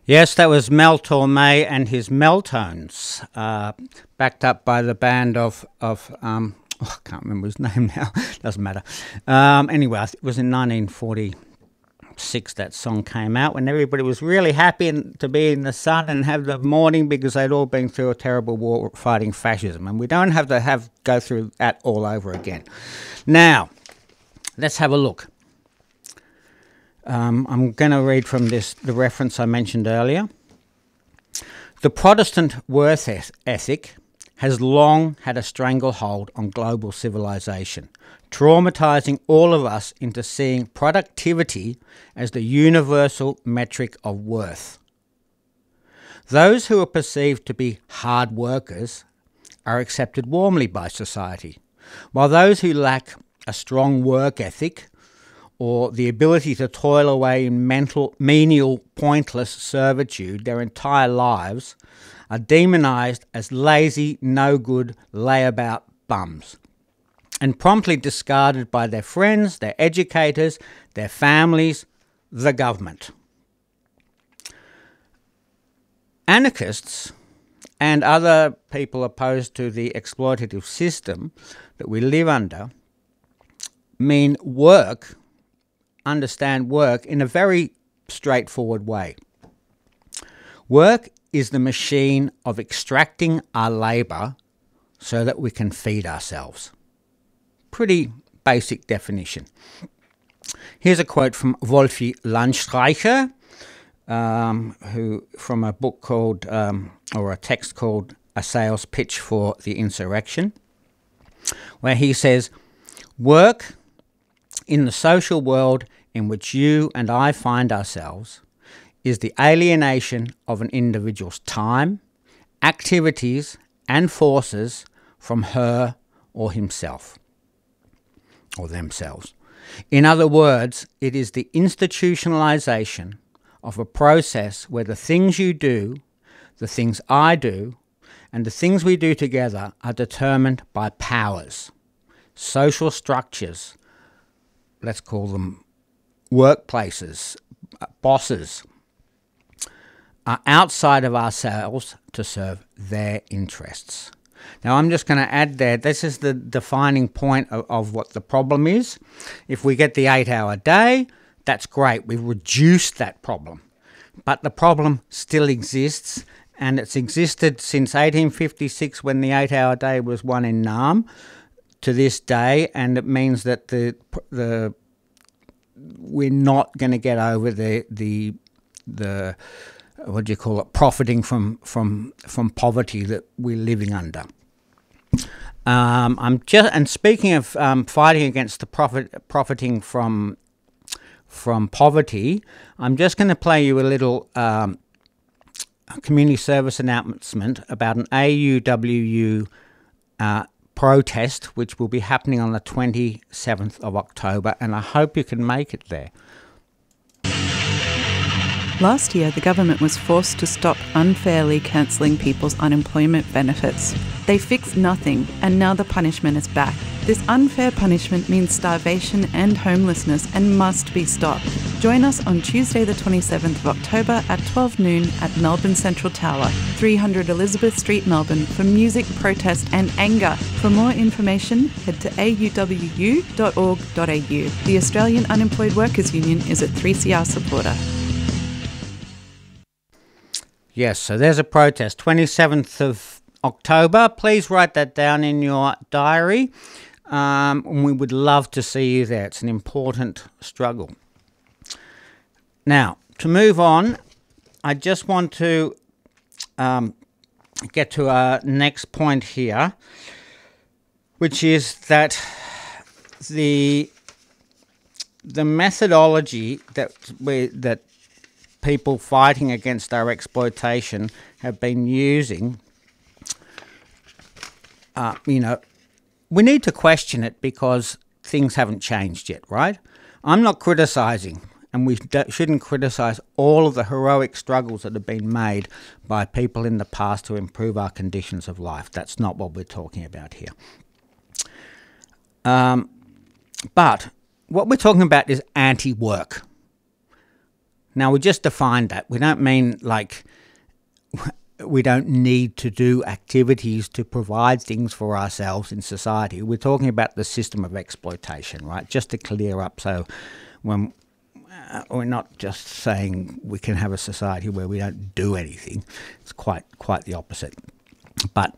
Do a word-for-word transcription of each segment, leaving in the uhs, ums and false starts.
Yes, that was Mel Torme and his Meltones, uh, backed up by the band of, of um, oh, I can't remember his name now, doesn't matter. Um, anyway, it was in nineteen forty-six that song came out, when everybody was really happy in, to be in the sun and have the morning, because they'd all been through a terrible war fighting fascism, and we don't have to have go through that all over again. Now, let's have a look. Um, I'm going to read from this the reference I mentioned earlier. The Protestant worth ethic has long had a stranglehold on global civilization, traumatizing all of us into seeing productivity as the universal metric of worth. Those who are perceived to be hard workers are accepted warmly by society, while those who lack a strong work ethic or the ability to toil away in mental, menial, pointless servitude their entire lives are demonised as lazy, no-good, layabout bums, and promptly discarded by their friends, their educators, their families, the government. Anarchists and other people opposed to the exploitative system that we live under mean work understand work in a very straightforward way. Work is the machine of extracting our labour so that we can feed ourselves. Pretty basic definition. Here's a quote from Wolfi Landstreicher, um, who from a book called, um, or a text called A Sales Pitch for the Insurrection, where he says, "Work in the social world in which you and I find ourselves is the alienation of an individual's time, activities and forces from her or himself, or themselves. In other words, it is the institutionalization of a process where the things you do, the things I do, and the things we do together are determined by powers, social structures, let's call them workplaces, bosses, are outside of ourselves to serve their interests." Now, I'm just going to add there, this is the defining point of, of what the problem is. If we get the eight-hour day, that's great. We've reduced that problem. But the problem still exists, and it's existed since eighteen fifty-six, when the eight-hour day was one in Nam, to this day, and it means that the the we're not going to get over the the the what do you call it profiting from from from poverty that we're living under. Um, I'm just and speaking of um, fighting against the profit profiting from from poverty, I'm just going to play you a little um, community service announcement about an A U W U uh, protest, which will be happening on the twenty-seventh of October, and I hope you can make it there. Last year, the government was forced to stop unfairly cancelling people's unemployment benefits. They fixed nothing, and now the punishment is back. This unfair punishment means starvation and homelessness and must be stopped. Join us on Tuesday the twenty-seventh of October at twelve noon at Melbourne Central Tower, three hundred Elizabeth Street, Melbourne, for music, protest and anger. For more information, head to a u w u dot org dot a u. The Australian Unemployed Workers Union is a three C R supporter. Yes, so there's a protest, twenty-seventh of October. Please write that down in your diary. Um, and we would love to see you there. It's an important struggle. Now, to move on, I just want to um, get to our next point here, which is that the the methodology that we that people fighting against our exploitation have been using, uh, you know, we need to question it because things haven't changed yet, right? I'm not criticising, and we d- shouldn't criticise all of the heroic struggles that have been made by people in the past to improve our conditions of life. That's not what we're talking about here. Um, but what we're talking about is anti-work. Now, we just defined that. We don't mean like we don't need to do activities to provide things for ourselves in society. We're talking about the system of exploitation, right? Just to clear up, so when uh, we're not just saying we can have a society where we don't do anything. It's quite quite the opposite. But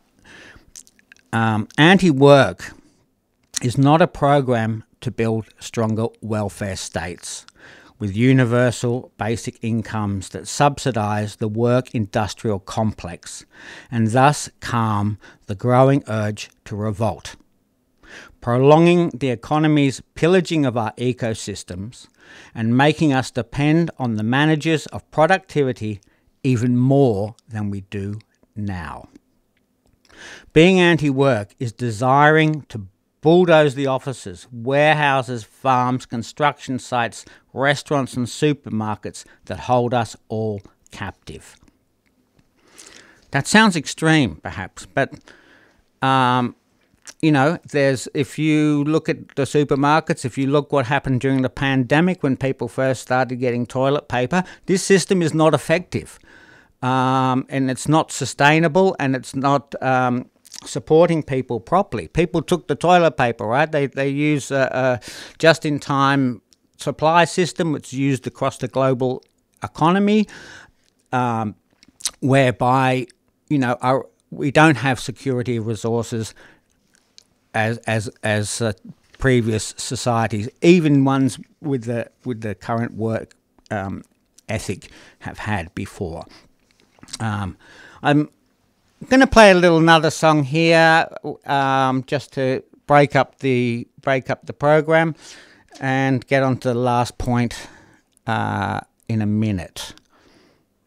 um, anti-work is not a program to build stronger welfare states with universal basic incomes that subsidise the work industrial complex and thus calm the growing urge to revolt. Prolonging the economy's pillaging of our ecosystems and making us depend on the managers of productivity even more than we do now. Being anti-work is desiring to bulldoze the offices, warehouses, farms, construction sites, restaurants and supermarkets that hold us all captive. That sounds extreme, perhaps, but um, you know, there's if you look at the supermarkets, if you look what happened during the pandemic when people first started getting toilet paper, this system is not effective, um, and it's not sustainable, and it's not Um, supporting people properly. People took the toilet paper, right? They they use a, a just-in-time supply system which is used across the global economy, um, whereby you know our, we don't have security of resources as as as uh, previous societies, even ones with the with the current work um, ethic, have had before. Um, I'm. I'm going to play a little another song here, um, just to break up the break up the program, and get on to the last point uh, in a minute.